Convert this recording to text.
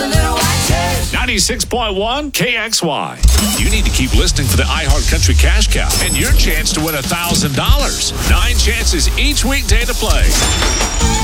the little white church. 96.1 KXY. You need to keep listening for the iHeart Country Cash Cow and your chance to win $1,000. 9 chances each weekday to play.